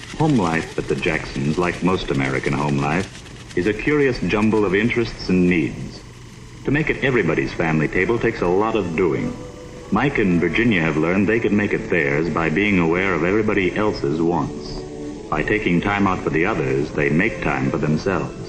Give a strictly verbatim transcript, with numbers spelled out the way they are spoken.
Home life at the Jacksons, like most American home life, is a curious jumble of interests and needs. To make it everybody's family table takes a lot of doing. Mike and Virginia have learned they can make it theirs by being aware of everybody else's wants. By taking time out for the others, they make time for themselves.